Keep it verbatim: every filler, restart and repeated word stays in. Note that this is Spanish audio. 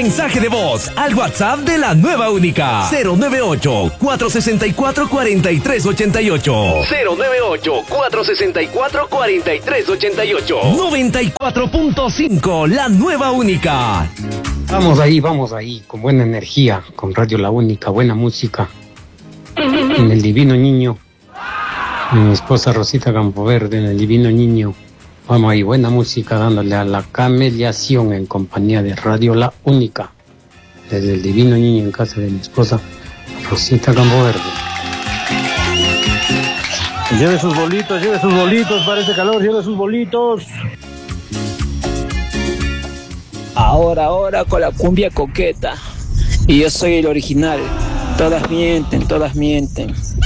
mensaje de voz al WhatsApp de la nueva única. cero nueve ocho, cuatro seis cuatro, cuatro tres ocho ocho. cero nueve ocho, cuatro seis cuatro, cuatro tres ocho ocho. noventa y cuatro punto cinco, la nueva única. Vamos ahí, vamos ahí, con buena energía, con Radio La Única, buena música. En el Divino Niño. Mi esposa Rosita Campoverde, en el Divino Niño. Vamos ahí, buena música, dándole a la cameliación en compañía de Radio La Única. Desde el Divino Niño en casa de mi esposa Rosita Campoverde. Lleve sus bolitos, lleve sus bolitos para ese calor, lleve sus bolitos. Ahora, ahora con la cumbia coqueta. Y yo soy el original. Todas mienten, todas mienten.